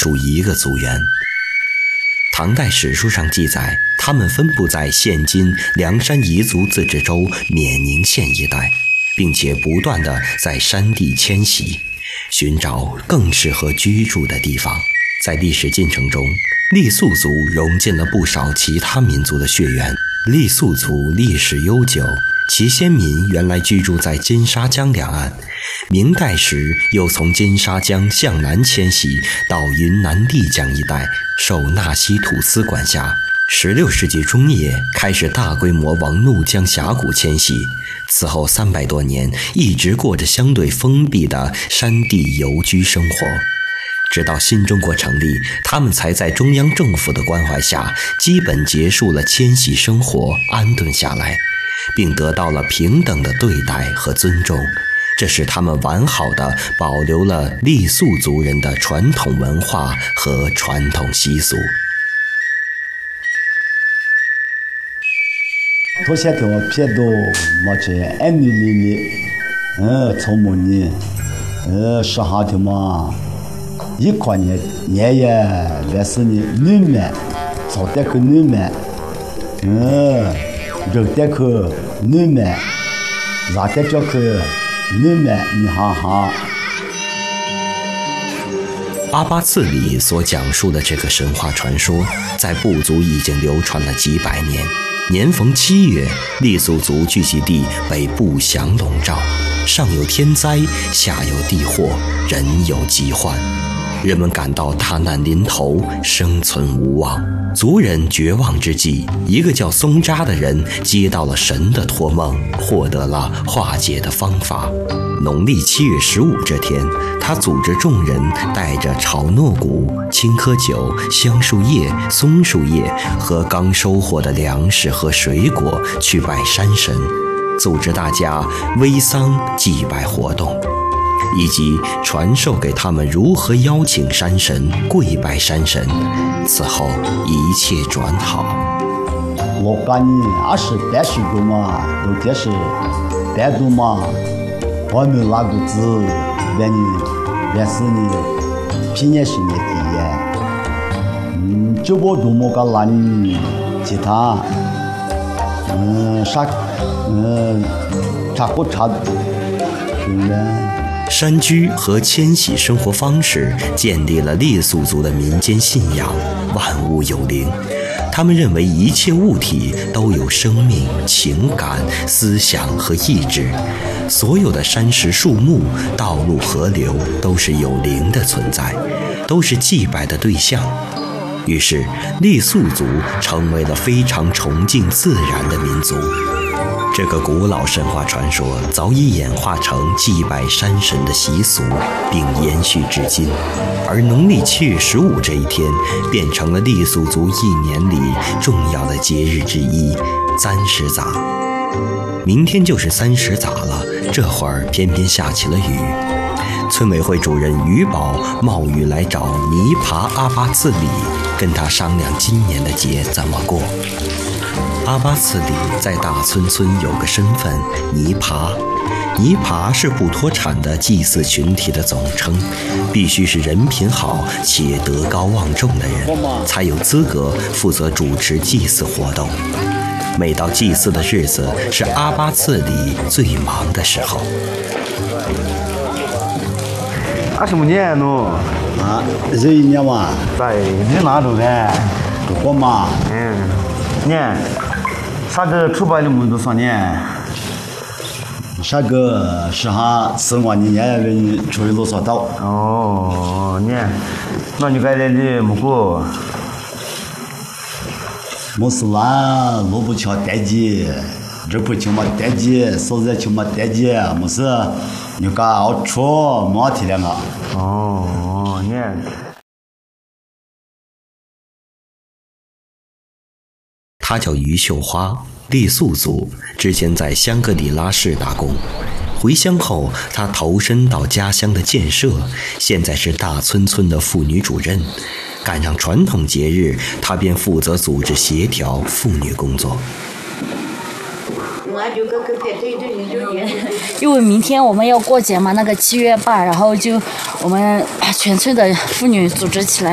属一个族源。唐代史书上记载，他们分布在现今凉山彝族自治州冕宁县一带，并且不断地在山地迁徙，寻找更适合居住的地方。在历史进程中，傈僳族融进了不少其他民族的血缘。傈僳族历史悠久，其先民原来居住在金沙江两岸，明代时又从金沙江向南迁徙到云南丽江一带，受纳西土司管辖。16世纪中叶开始大规模往怒江峡谷迁徙，此后300多年一直过着相对封闭的山地游居生活。直到新中国成立，他们才在中央政府的关怀下，基本结束了迁徙生活，安顿下来，并得到了平等的对待和尊重。这使他们完好地保留了傈僳族人的传统文化和传统习俗。 头些条片都没这爱女里草木呢是哈的嘛一块呢年也来是呢女们早点去女们肉点去女们啥点叫去女们你哈哈。 阿巴次里所讲述的这个神话传说，在部族已经流传了几百年。年逢7月，傈僳族聚集地被不祥笼罩，上有天灾，下有地祸，人有疾患，人们感到大难临头，生存无望。族人绝望之际，一个叫松扎的人接到了神的托梦，获得了化解的方法。农历7月15这天，他组织众人带着炒糯谷、青稞酒、香树叶、松树叶和刚收获的粮食和水果去拜山神，组织大家煨桑祭拜活动，以及传授给他们如何邀请山神、跪拜山神。此后一切转好。 我感觉20-30个嘛，有的是单独嘛，我们那个字原是呢，平年是年底就我多么个难其他差不差山居和迁徙生活方式建立了傈僳族的民间信仰，万物有灵。他们认为一切物体都有生命、情感、思想和意志，所有的山石、树木、道路、河流都是有灵的存在，都是祭拜的对象。于是，傈僳族成为了非常崇敬自然的民族。这个古老神话传说早已演化成祭拜山神的习俗，并延续至今。而农历7月15这一天，变成了傈僳族一年里重要的节日之一——簪石杂。明天就是簪石杂了，这会儿偏偏下起了雨。村委会主任于宝冒雨来找尼爬阿巴次里，跟他商量今年的节怎么过。阿巴次里在大村村有个身份尼爬，尼爬是不脱产的祭祀群体的总称，必须是人品好且德高望重的人，才有资格负责主持祭祀活动。每到祭祀的日子，是阿巴次里最忙的时候。 什么年喏？ 这一年嘛， 在你哪种呢？ 我嘛， 年，啥个出版的么多少年？ 啥个是哈4万年人出去多少刀？ 哦，年，那你该来的么个？ 没事啦，萝卜敲单节，这不敲嘛单节，手在敲嘛单节，没事，你干熬出没体谅啊？ 哦，年。 她叫于秀花，傈僳族，之前在香格里拉市打工。回乡后，她投身到家乡的建设，现在是大村村的妇女主任。赶上传统节日，她便负责组织协调妇女工作。 因为明天我们要过节嘛，那个7月8，然后就我们全村的妇女组织起来。